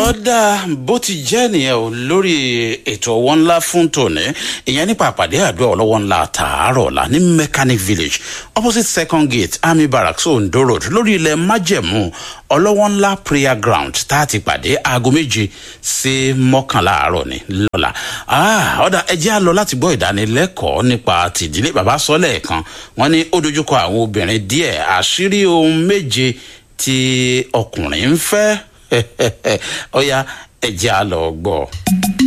ọ̀dà bó ti jẹ́ nìyẹn o lórí ètò ọwọ́ ńlá fún tòní ìyẹn nípa àpàdé àdúrà ọlọ́wọ́ ńlá tààrọ̀ ọ̀la ní mechanic village opposite second gate army barracks Ondo road lórí ilẹ̀ májẹ̀mú ọlọ́wọ́ ńlá prayer ground tá a ti pàdé aago 7 sí 11 àárọ̀ ní lọ́la. ọ̀dà ẹjẹ́ á lọ láti gbọ́ ìdánilẹ́kọ̀ọ́ nípa tìdílé bàbá sọ́lẹ̀ kan wọ́n ní ó dojúkọ àwọn obìnrin díẹ̀ àṣírí ohun 7 tí ọkùnrin ń fẹ́ ọ̀ya ẹjẹ́ á lọ gbọ́.